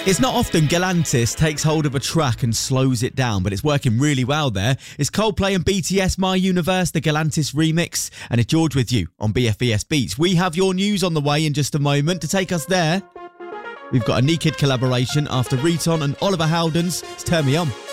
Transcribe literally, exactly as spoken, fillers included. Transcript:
It's not often Galantis takes hold of a track and slows it down, but it's working really well there. It's Coldplay and B T S, My Universe, the Galantis remix, and it's George with you on B F E S Beats. We have your news on the way in just a moment. To take us there, we've got a Nekid collaboration after Riton and Oliver Heldens. It's Turn Me On.